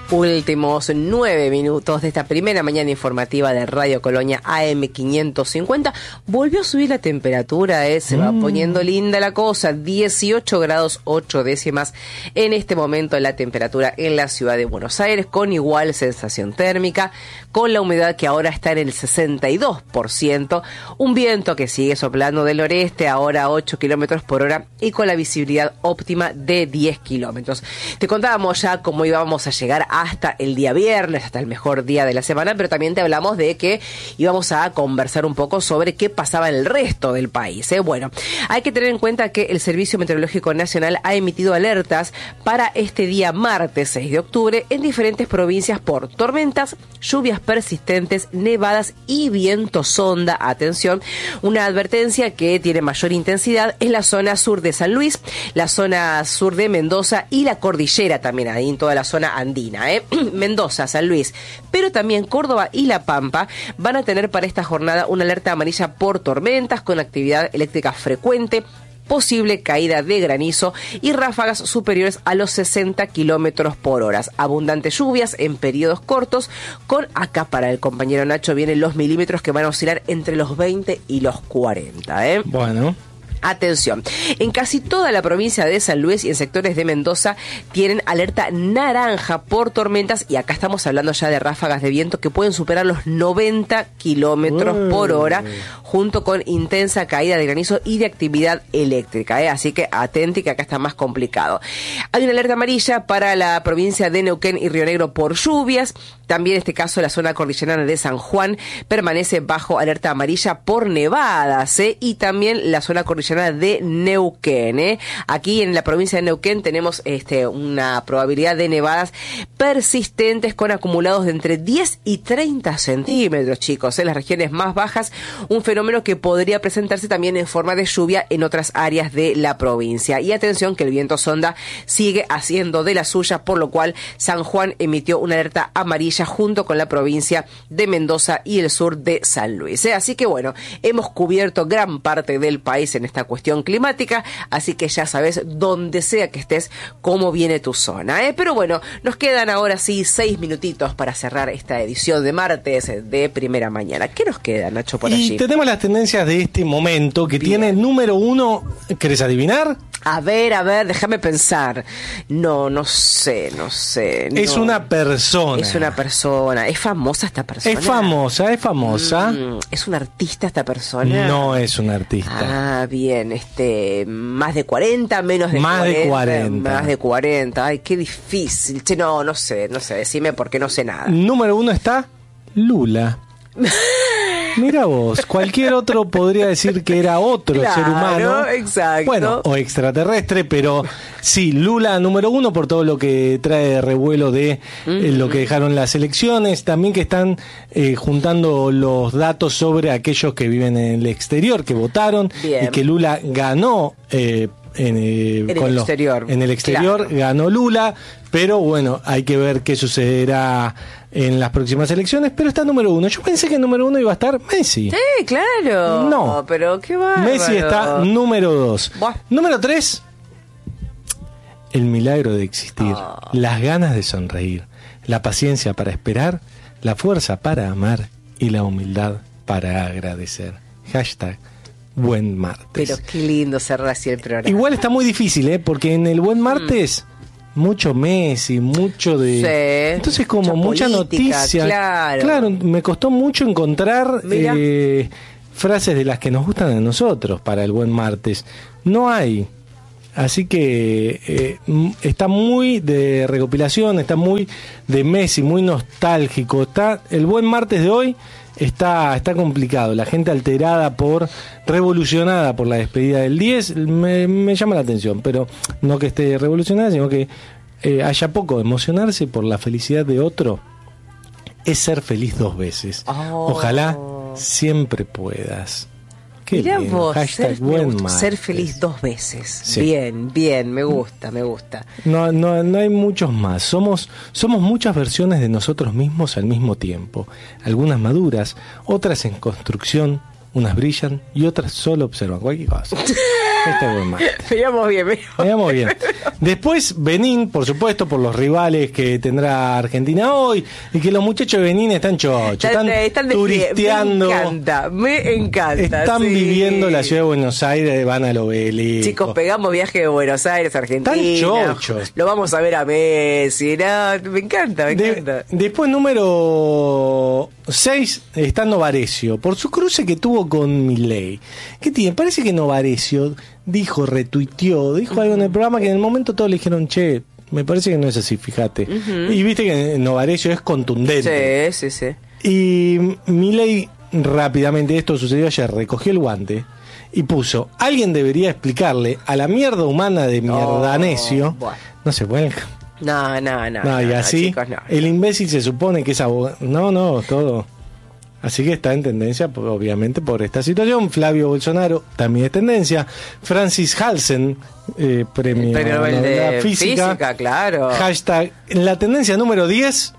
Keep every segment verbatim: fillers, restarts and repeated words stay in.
últimos nueve minutos de esta primera mañana informativa de Radio Colonia A M quinientos cincuenta. Volvió a subir la temperatura, ¿eh? Se mm. va poniendo linda la cosa. dieciocho grados ocho décimas en este momento la temperatura en la ciudad de Buenos Aires, con igual sensación térmica, con la humedad que ahora está en el sesenta y dos por ciento, un viento que sigue soplando del noreste, ahora a ocho kilómetros por hora, y con la visibilidad óptima de diez kilómetros. Te contábamos ya cómo íbamos a llegar hasta el día viernes, hasta el mejor día de la semana, pero también te hablamos de que íbamos a conversar un poco sobre qué pasaba en el resto del país, ¿eh? Bueno, hay que tener en cuenta que el Servicio Meteorológico Nacional ha emitido alertas para este día martes seis de octubre en diferentes provincias por tormentas, lluvias persistentes, nevadas y viento sonda. Atención, una advertencia que tiene mayor intensidad en la zona sur de San Luis, la zona sur de Mendoza y la cordillera también, ahí en toda la zona andina, ¿eh? Mendoza, San Luis, pero también Córdoba y La Pampa van a tener para esta jornada una alerta amarilla por tormentas con actividad eléctrica frecuente, posible caída de granizo y ráfagas superiores a los sesenta kilómetros por hora. Abundantes lluvias en periodos cortos, con acá para el compañero Nacho vienen los milímetros que van a oscilar entre los veinte y los cuarenta, ¿eh? Bueno. Atención, en casi toda la provincia de San Luis y en sectores de Mendoza tienen alerta naranja por tormentas, y acá estamos hablando ya de ráfagas de viento que pueden superar los noventa kilómetros uh. por hora, junto con intensa caída de granizo y de actividad eléctrica, ¿eh? Así que atenti que acá está más complicado. Hay una alerta amarilla para la provincia de Neuquén y Río Negro por lluvias. También en este caso la zona cordillerana de San Juan permanece bajo alerta amarilla por nevadas, ¿eh? Y también la zona cordillerana de Neuquén, ¿eh? Aquí en la provincia de Neuquén tenemos este, una probabilidad de nevadas persistentes con acumulados de entre diez y treinta centímetros, chicos. En las regiones más bajas, un fenómeno que podría presentarse también en forma de lluvia en otras áreas de la provincia. Y atención que el viento sonda sigue haciendo de la suya, por lo cual San Juan emitió una alerta amarilla junto con la provincia de Mendoza y el sur de San Luis, ¿eh? Así que bueno, hemos cubierto gran parte del país en esta cuestión climática, así que ya sabes, donde sea que estés, cómo viene tu zona, ¿eh? Pero bueno, nos quedan ahora sí seis minutitos para cerrar esta edición de martes de Primera Mañana. ¿Qué nos queda, Nacho, por y allí? Y tenemos las tendencias de este momento que Bien. Tiene número uno. ¿Querés adivinar? A ver, a ver, déjame pensar. No, no sé, no sé. No. Es una persona. Es una persona. ¿Es famosa esta persona? Es famosa, es famosa. Mm, ¿Es un artista esta persona? No es un artista. Ah, bien. Este, más de cuarenta, menos de más cuarenta. De cuarenta. Más de cuarenta. Ay, qué difícil. Che, no, no sé, no sé. Decime porque no sé nada. Número uno está Lula. Mira vos, cualquier otro podría decir que era otro claro, ser humano. Exacto. Bueno, o extraterrestre, pero sí, Lula número uno por todo lo que trae de revuelo de mm-hmm. eh, lo que dejaron las elecciones. También que están eh, juntando los datos sobre aquellos que viven en el exterior, que votaron. Bien. Y que Lula ganó eh, en, eh, en, con el los, exterior. en el exterior. Claro. Ganó Lula, pero bueno, hay que ver qué sucederá en las próximas elecciones, pero está número uno. Yo pensé que número uno iba a estar Messi. Sí, claro. No, pero qué bárbaro. Messi está número dos. Buah. Número tres, el milagro de existir, oh. las ganas de sonreír, la paciencia para esperar, la fuerza para amar y la humildad para agradecer. Hashtag Buen Martes. Pero qué lindo cerrar así el programa. Igual está muy difícil, ¿eh? Porque en el Buen Martes... Mm. mucho Messi, mucho de... Sí, entonces como mucha, mucha política, noticia. Claro. Claro, me costó mucho encontrar eh, frases de las que nos gustan a nosotros para el Buen Martes. No hay. Así que eh, está muy de recopilación, está muy de Messi, muy nostálgico. Está el Buen Martes de hoy... Está, está complicado, la gente alterada por, revolucionada por la despedida del diez, me, me llama la atención, pero no que esté revolucionada, sino que eh, haya poco. Emocionarse por la felicidad de otro es ser feliz dos veces. Oh. Ojalá siempre puedas. Mirá vos, ser, buen ser feliz dos veces. Sí. Bien, bien, me gusta, me gusta. No, no, no hay muchos más. Somos, somos muchas versiones de nosotros mismos al mismo tiempo. Algunas maduras, otras en construcción, unas brillan y otras solo observan cualquier cosa. Hashtag buen martes. Veíamos bien, veíamos bien. Después Benín, por supuesto, por los rivales que tendrá Argentina hoy, y que los muchachos de Benín están chochos, están, están turisteando. Me encanta, me encanta. Están sí. viviendo la ciudad de Buenos Aires, van al Obelisco. Chicos, pegamos viaje de Buenos Aires, Argentina. Están chochos. Lo vamos a ver a Messi, no, me encanta, me de, encanta. Después número seis está Novarecio, por su cruce que tuvo con Milei. ¿Qué tiene? Parece que Novarecio dijo, retuiteó, dijo uh-huh. algo en el programa que en el momento todos le dijeron, che, me parece que no es así, fíjate. Uh-huh. Y viste que Novarecio es contundente. Sí, sí, sí. Y Milei, rápidamente, esto sucedió ayer, recogió el guante y puso, alguien debería explicarle a la mierda humana de Mierdanecio, oh, bueno. no se puede... No, no, no. No, y no, así, no, chicos, no. el imbécil se supone que es abogado. No, no, todo. Así que está en tendencia, obviamente, por esta situación. Flavio Bolsonaro también es tendencia. Francis Halsen, eh, premio Nobel de física. física, claro. Hashtag, en la tendencia número diez,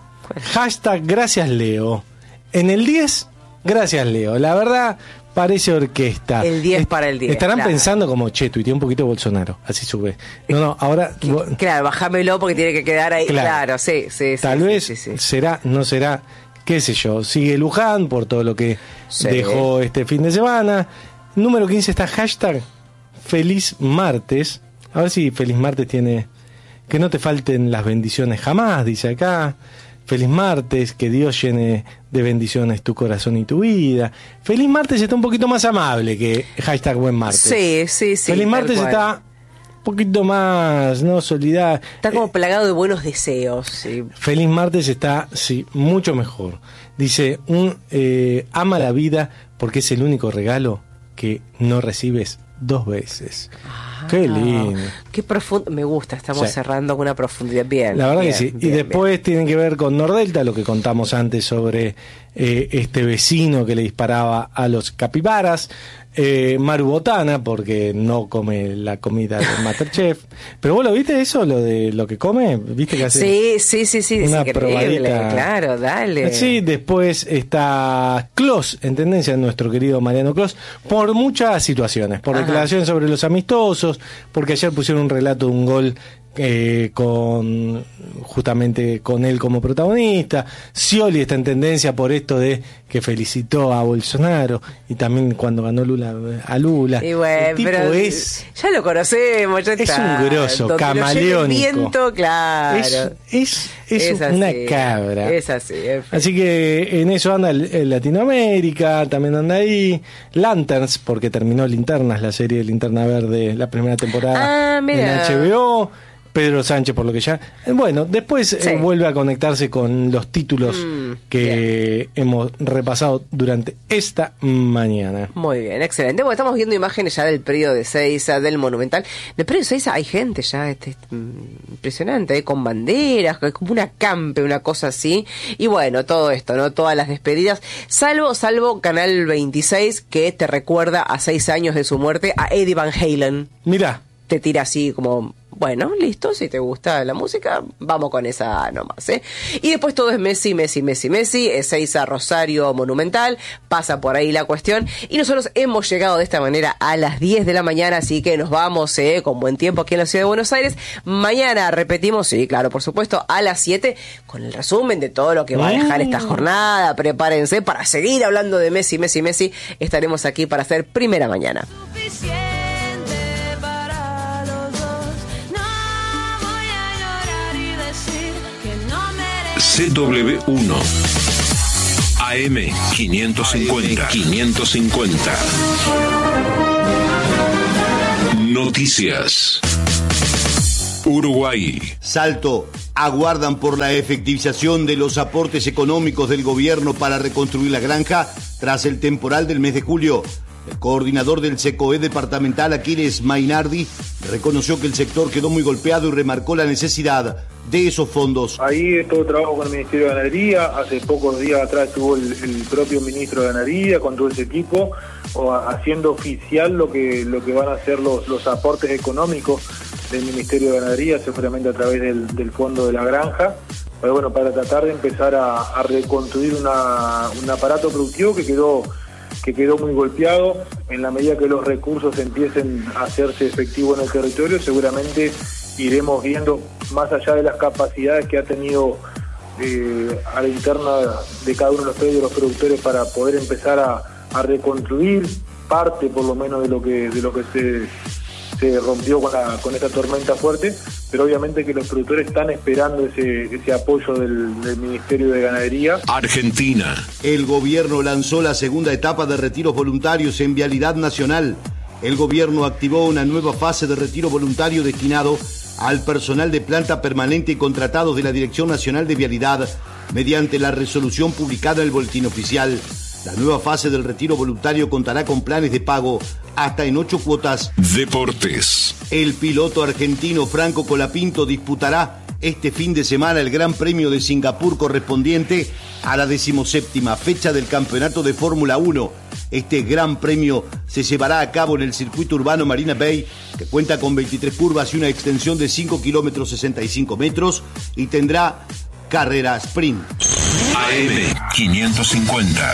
hashtag gracias Leo. En el diez, gracias Leo. La verdad... Parece orquesta. El diez para el diez. Estarán claro. pensando como, che, tuiteé un poquito Bolsonaro. Así sube. No, no, ahora... Claro, bájamelo porque tiene que quedar ahí. Claro, claro sí, sí. Tal sí, vez sí, sí. será, no será, qué sé yo. Sigue Luján por todo lo que sí. dejó este fin de semana. Número quince está hashtag Feliz Martes. A ver si Feliz Martes tiene... Que no te falten las bendiciones jamás, dice acá. Feliz martes, que Dios llene de bendiciones tu corazón y tu vida. Feliz martes está un poquito más amable que hashtag buen martes. Sí, sí, sí. Feliz martes está un poquito más, ¿no? Solidario. Está como plagado de buenos deseos. Sí. Feliz martes está, sí, mucho mejor. Dice, un eh, ama la vida porque es el único regalo que no recibes dos veces. Ah, qué lindo. Qué profundo. Me gusta, estamos sí. cerrando con una profundidad. Bien. La verdad bien, que sí. Bien, y después bien. tienen que ver con Nordelta, lo que contamos antes sobre eh, este vecino que le disparaba a los capibaras. Eh, Maru Botana, porque no come la comida de Masterchef. Pero vos lo viste eso, lo de lo que come, viste que hace sí, sí, sí, sí, una es increíble, probadita. Claro, dale. Sí, después está Clos, en tendencia, nuestro querido Mariano Clos, por muchas situaciones, por Ajá. declaraciones sobre los amistosos, porque ayer pusieron un relato de un gol Eh, con justamente con él como protagonista. Scioli está en tendencia por esto de que felicitó a Bolsonaro y también cuando ganó Lula a Lula. Y bueno, el tipo pero es ya lo conocemos, ya es está. un grosso, camaleónico. Viento, claro. Es, es, es, es una así, cabra. Es así. Es así que en eso anda el Latinoamérica, también anda ahí. Lanterns, porque terminó Linternas, la serie de Linterna Verde, la primera temporada ah, en H B O. Pedro Sánchez, por lo que ya... Bueno, después sí. eh, vuelve a conectarse con los títulos mm, que bien. hemos repasado durante esta mañana. Muy bien, excelente. Bueno, estamos viendo imágenes ya del predio de Seiza, del Monumental. Del predio de Seiza hay gente ya, este, impresionante, ¿eh? Con banderas, como una campe, una cosa así. Y bueno, todo esto, ¿no? Todas las despedidas. Salvo, salvo Canal veintiséis, que te recuerda a seis años de su muerte a Eddie Van Halen. Mirá. Te tira así como... Bueno, listo, si te gusta la música, vamos con esa nomás, ¿eh? Y después todo es Messi, Messi, Messi, Messi, Ezeiza, Rosario, Monumental, pasa por ahí la cuestión. Y nosotros hemos llegado de esta manera a las diez de la mañana, así que nos vamos, ¿eh? Con buen tiempo aquí en la ciudad de Buenos Aires. Mañana repetimos, sí, claro, por supuesto, a las siete, con el resumen de todo lo que va a dejar esta jornada. Prepárense para seguir hablando de Messi, Messi, Messi. Estaremos aquí para hacer Primera Mañana. C W uno A M quinientos cincuenta quinientos cincuenta Noticias. Uruguay. Salto. Aguardan por la efectivización de los aportes económicos del gobierno para reconstruir la granja tras el temporal del mes de julio. El coordinador del SECOE departamental, Aquiles Mainardi, reconoció que el sector quedó muy golpeado y remarcó la necesidad de esos fondos. Ahí estuvo trabajo con el Ministerio de Ganadería, hace pocos días atrás estuvo el, el propio Ministro de Ganadería con todo ese equipo, o, haciendo oficial lo que lo que van a ser los, los aportes económicos del Ministerio de Ganadería, seguramente a través del, del Fondo de la Granja, pero bueno, para tratar de empezar a, a reconstruir una, un aparato productivo que quedó que quedó muy golpeado. en la medida que los recursos empiecen a hacerse efectivos en el territorio, seguramente iremos viendo, más allá de las capacidades que ha tenido eh, a la interna de cada uno de los predios de los productores para poder empezar a, a reconstruir parte por lo menos de lo que de lo que se, se rompió con, la, con esta tormenta fuerte, pero obviamente que los productores están esperando ese, ese apoyo del, del Ministerio de Ganadería. Argentina. El gobierno lanzó la segunda etapa de retiros voluntarios en Vialidad Nacional. El gobierno activó una nueva fase de retiro voluntario destinado al personal de planta permanente y contratados de la Dirección Nacional de Vialidad mediante la resolución publicada en el Boletín Oficial. La nueva fase del retiro voluntario contará con planes de pago hasta en ocho cuotas. Deportes. El piloto argentino Franco Colapinto disputará este fin de semana el Gran Premio de Singapur correspondiente a la decimoséptima fecha del Campeonato de Fórmula uno. Este Gran Premio se llevará a cabo en el circuito urbano Marina Bay, que cuenta con veintitrés curvas y una extensión de cinco kilómetros sesenta y cinco metros y tendrá carrera sprint. A M quinientos cincuenta.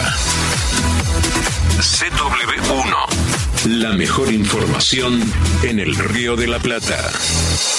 C W uno. La mejor información en el Río de la Plata.